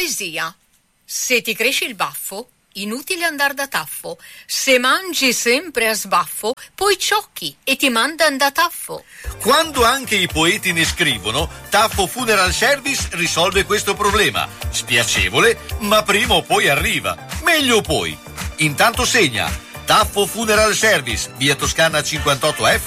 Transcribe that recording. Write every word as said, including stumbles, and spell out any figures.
Poesia. Se ti cresce il baffo, inutile andar da taffo. Se mangi sempre a sbaffo, poi ciocchi e ti mandan da taffo. Quando anche i poeti ne scrivono, Taffo Funeral Service risolve questo problema. Spiacevole, ma prima o poi arriva. Meglio poi. Intanto segna Taffo Funeral Service, via Toscana cinquantotto F,